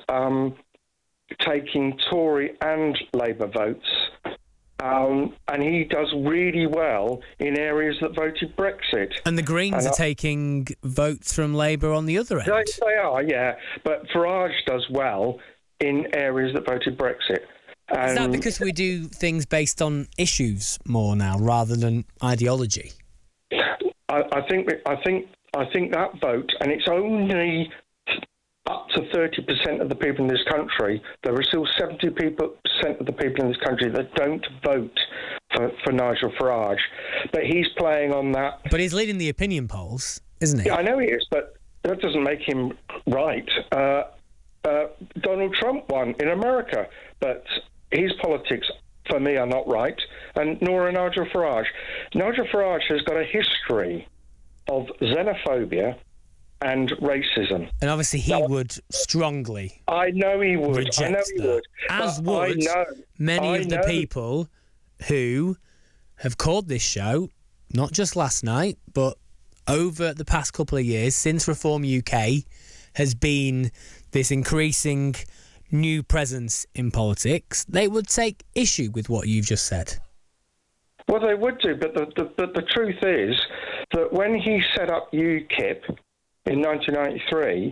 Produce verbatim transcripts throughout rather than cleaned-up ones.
um, taking Tory and Labour votes, um, and he does really well in areas that voted Brexit. And the Greens and are I, taking votes from Labour on the other end. They, they are, yeah. But Farage does well in areas that voted Brexit. Is that Um, because we do things based on issues more now rather than ideology? I, I think I think I think that vote, and it's only up to thirty percent of the people in this country. There are still seventy percent of the people in this country that don't vote for, for Nigel Farage, but he's playing on that. But he's leading the opinion polls, isn't he? Yeah, I know he is, but that doesn't make him right. Uh, uh, Donald Trump won in America, but his politics, for me, are not right, and nor are Nigel Farage. Nigel Farage has got a history of xenophobia and racism. And obviously he now, would strongly I know he would. reject I know he that. would. As but would I know, many I of the know. people who have called this show, not just last night, but over the past couple of years, since Reform U K has been this increasing new presence in politics, they would take issue with what you've just said. Well, they would do, but the, the, but the truth is that when he set up UKIP in nineteen ninety-three,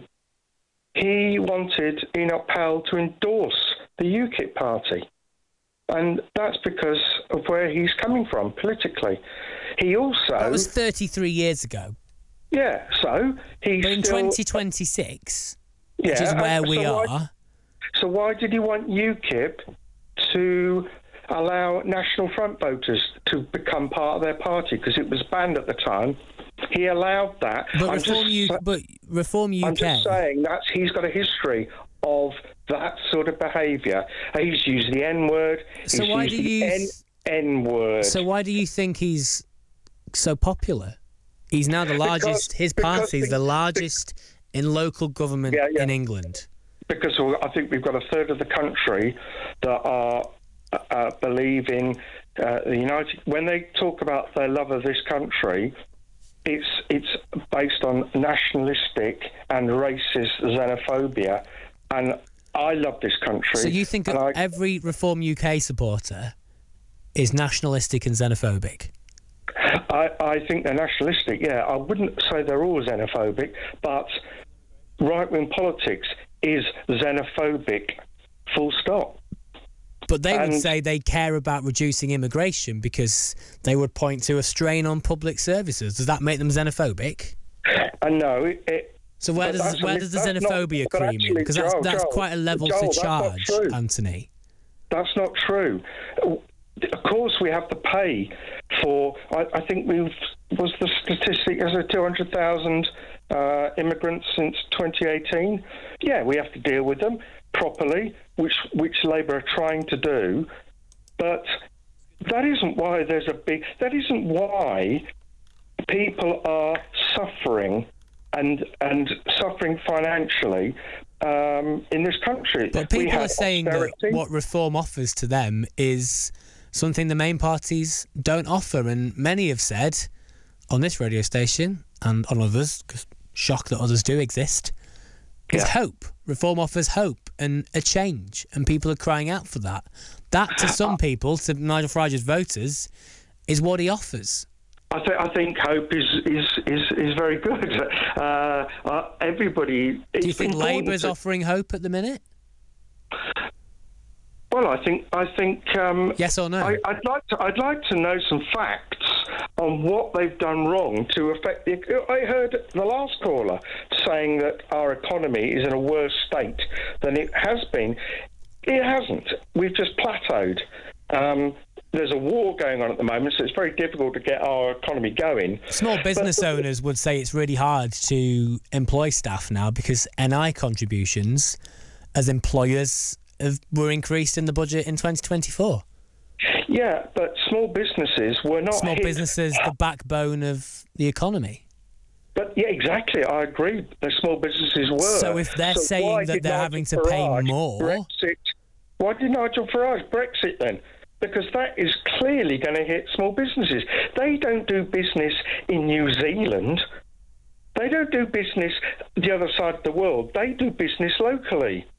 he wanted Enoch Powell to endorse the UKIP party. And that's because of where he's coming from politically. He also... That was thirty-three years ago. Yeah, so he's But in still... twenty twenty-six, yeah, which is where we so are... Why, so why did he want UKIP to allow National Front voters to become part of their party? Because it was banned at the time. He allowed that. But I'm Reform, just, U- but Reform U K... I'm just saying that he's got a history of that sort of behaviour. He's used the N-word. So he's why used do the you... N- N-word. So why do you think he's so popular? He's now the largest... Because, his party is the because, largest in local government yeah, yeah. in England. Because I think we've got a third of the country that are uh, believing uh, the United... When they talk about their love of this country, it's it's based on nationalistic and racist xenophobia. And I love this country. So you think that I, every Reform U K supporter is nationalistic and xenophobic? I, I think they're nationalistic, yeah. I wouldn't say they're all xenophobic, but right-wing politics is xenophobic, full stop. But they And- would say they care about reducing immigration because they would point to a strain on public services. Does that make them xenophobic? And no, it... it So where but does that's where a- does the that's not- xenophobia but cream in? actually, Because that's Joel, that's Joel, quite a level Joel, to that's not charge, true. Anthony. That's not true. Of course, we have to pay for. I, I think we've was the statistic as a two hundred thousand uh, immigrants since twenty eighteen. Yeah, we have to deal with them properly, which which Labour are trying to do. But that isn't why there's a big. That isn't why people are suffering and and suffering financially. Um, in this country. But We people have are saying that austerity. what reform offers to them is something the main parties don't offer, and many have said on this radio station and on others, because shock that others do exist, is Yeah. hope. Reform offers hope and a change, and people are crying out for that. That, to some people, to Nigel Farage's voters, is what he offers. I, th- I think hope is is, is, is very good. Uh, uh, everybody. Do you think Labour's offering hope at the minute? Well, I think I think. Um, Yes or no? I, I'd like to. I'd like to know some facts on what they've done wrong to affect the. I heard the last caller saying that our economy is in a worse state than it has been. It hasn't. We've just plateaued. Um, There's a war going on at the moment, so it's very difficult to get our economy going. Small business But- owners would say it's really hard to employ staff now because N I contributions as employers have, were increased in the budget in twenty twenty-four. Yeah, but small businesses were not Small hit. businesses, the backbone of the economy. But yeah, exactly. I agree. The small businesses were. So if they're saying why that did they're Nigel having to pay Farage more- Brexit. Why did Nigel Farage Brexit then? Because that is clearly going to hit small businesses. They don't do business in New Zealand. They don't do business the other side of the world. They do business locally.